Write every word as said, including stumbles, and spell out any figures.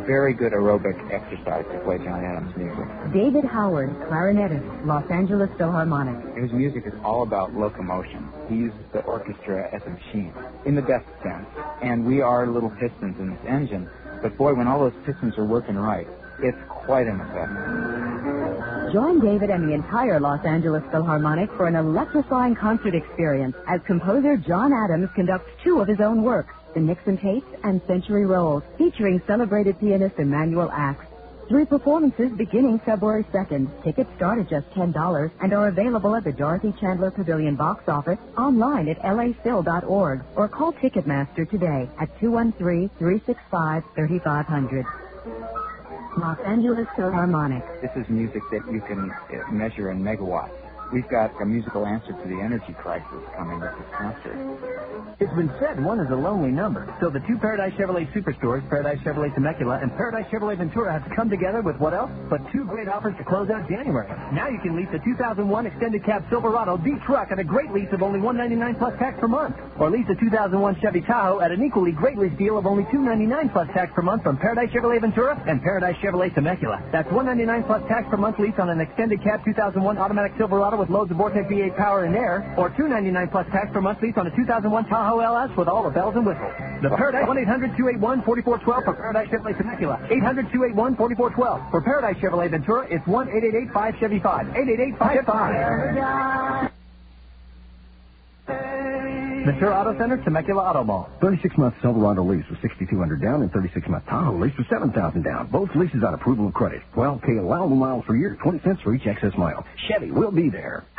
very good aerobic exercise to play John Adams music. David Howard, clarinetist, Los Angeles Philharmonic. His music is all about locomotion. He uses the orchestra as a machine, in the best sense. And we are little pistons in this engine. But boy, when all those pistons are working right, it's quite an effect. Join David and the entire Los Angeles Philharmonic for an electrifying concert experience as composer John Adams conducts two of his own works, the Nixon Tapes and Century Rolls, featuring celebrated pianist Emanuel Ax. Three performances beginning February second. Tickets start at just ten dollars and are available at the Dorothy Chandler Pavilion box office, online at L A phil dot org, or call Ticketmaster today at two one three, three six five, three five zero zero. Los Angeles Philharmonic. This is music that you can measure in megawatts. We've got a musical answer to the energy crisis coming with this concert. It's been said one is a lonely number, so the two Paradise Chevrolet superstores, Paradise Chevrolet Temecula and Paradise Chevrolet Ventura, have come together with what else but two great offers to close out January. Now you can lease a two thousand one extended cab Silverado D-Truck at a great lease of only one hundred ninety-nine dollars plus tax per month. Or lease a two thousand one Chevy Tahoe at an equally great lease deal of only two hundred ninety-nine dollars plus tax per month from Paradise Chevrolet Ventura and Paradise Chevrolet Temecula. That's one hundred ninety-nine dollars plus tax per month lease on an extended cab two thousand one automatic Silverado with loads of Vortec V eight power and air, or two hundred ninety-nine dollars plus tax per month lease on a two thousand one Tahoe L S with all the bells and whistles. The Paradise, one eight hundred, two eight one, four four one two for Paradise Chevrolet Temecula. eight hundred, two eight one, four four one two. For Paradise Chevrolet Ventura, it's one eight eight eight, five Chevy five. eight eight eight, five five. Ventura Auto Center, Temecula Auto Mall. thirty-six month Silverado lease with sixty-two hundred down and thirty-six month Tahoe lease with seven thousand down. Both leases on approval of credit. twelve K allowable miles per year, twenty cents for each excess mile. Chevy will be there.